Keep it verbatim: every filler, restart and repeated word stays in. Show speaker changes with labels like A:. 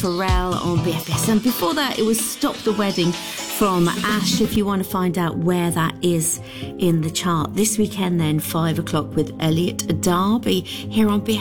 A: Pharrell on B F S. And before that, it was Stop the Wedding from Ash, if you want to find out where that is in the chart. This weekend then, five o'clock with Elliot Darby here on B